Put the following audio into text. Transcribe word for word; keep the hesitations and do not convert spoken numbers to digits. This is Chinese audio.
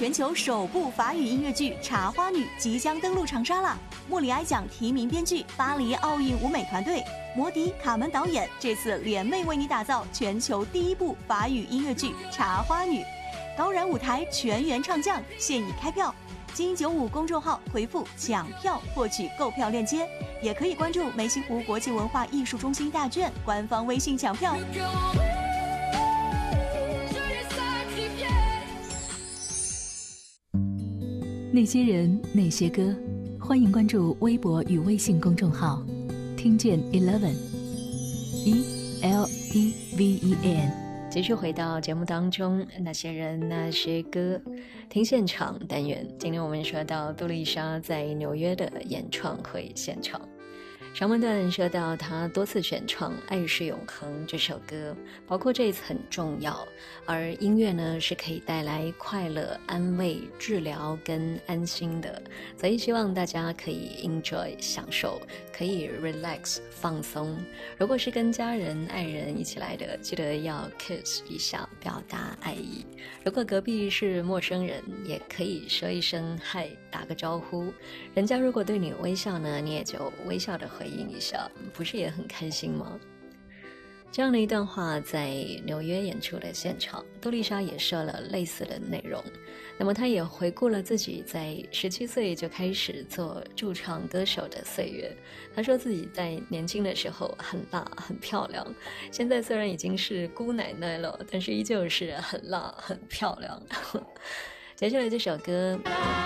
全球首部法语音乐剧《茶花女》即将登陆长沙了。莫里埃奖提名编剧，巴黎奥运舞美团队，摩迪、卡门导演，这次联袂为你打造全球第一部法语音乐剧《茶花女》。高燃舞台全员唱将，现已开票。金九五公众号回复抢票获取购票链接，也可以关注梅溪湖国际文化艺术中心大卷官方微信抢票。 那些人，那些歌，欢迎关注微博与微信公众号，听见 Eleven E L E V E N。 继续回到节目当中，那些人那些歌，听现场单元。今天我们说到杜丽莎在纽约的演唱会现场。上半段说到她多次选唱《爱是永恒》这首歌，包括这一次很重要，而音乐呢是可以带来快乐、安慰、治疗跟安心的，所以希望大家可以 enjoy 享受，可以 relax 放松。如果是跟家人、爱人一起来的，记得要 kiss 一下，表达爱意。如果隔壁是陌生人，也可以说一声嗨，打个招呼。人家如果对你微笑呢，你也就微笑的回应一下，不是也很开心吗？这样的一段话在纽约演出的现场，杜丽莎也说了类似的内容。那么她也回顾了自己在十七岁就开始做驻唱歌手的岁月。她说自己在年轻的时候很辣很漂亮，现在虽然已经是姑奶奶了，但是依旧是很辣很漂亮。接下来这首歌